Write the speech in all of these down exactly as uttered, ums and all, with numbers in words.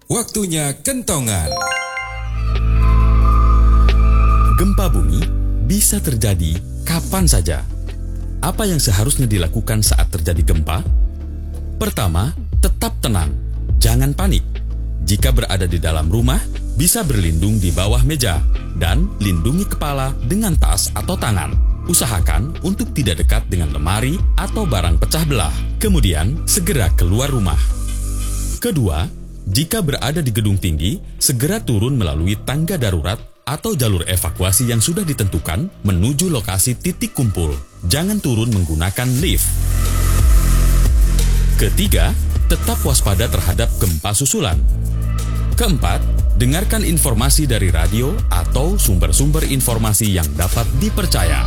Waktunya kentongan. Gempa bumi bisa terjadi kapan saja. Apa yang seharusnya dilakukan saat terjadi gempa? Pertama, tetap tenang, jangan panik. Jika berada di dalam rumah, bisa berlindung di bawah meja dan lindungi kepala dengan tas atau tangan. Usahakan untuk tidak dekat dengan lemari atau barang pecah belah. Kemudian, segera keluar rumah. Kedua, jika berada di gedung tinggi, segera turun melalui tangga darurat atau jalur evakuasi yang sudah ditentukan menuju lokasi titik kumpul. Jangan turun menggunakan lift. Ketiga, tetap waspada terhadap gempa susulan. Keempat, dengarkan informasi dari radio atau sumber-sumber informasi yang dapat dipercaya.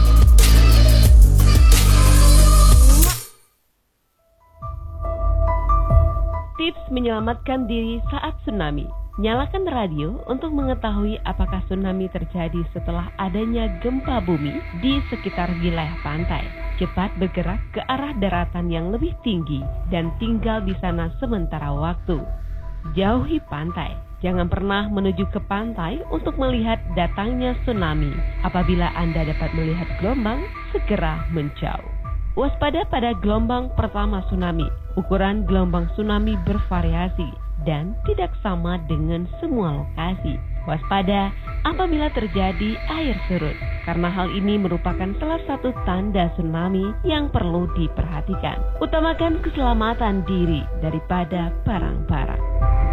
Tips menyelamatkan diri saat tsunami. Nyalakan radio untuk mengetahui apakah tsunami terjadi setelah adanya gempa bumi di sekitar wilayah pantai. Cepat bergerak ke arah daratan yang lebih tinggi dan tinggal di sana sementara waktu. Jauhi pantai. Jangan pernah menuju ke pantai untuk melihat datangnya tsunami. Apabila Anda dapat melihat gelombang, segera menjauh. Waspada pada gelombang pertama tsunami. Ukuran gelombang tsunami bervariasi dan tidak sama dengan semua lokasi. Waspada apabila terjadi air surut, karena hal ini merupakan salah satu tanda tsunami yang perlu diperhatikan. Utamakan keselamatan diri daripada barang-barang.